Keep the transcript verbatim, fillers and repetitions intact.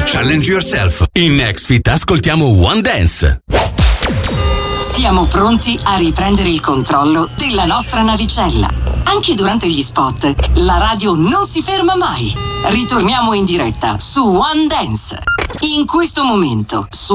Challenge yourself. In NextFit ascoltiamo One Dance. Siamo pronti a riprendere il controllo della nostra navicella. Anche durante gli spot, la radio non si ferma mai. Ritorniamo in diretta su One Dance. In questo momento, su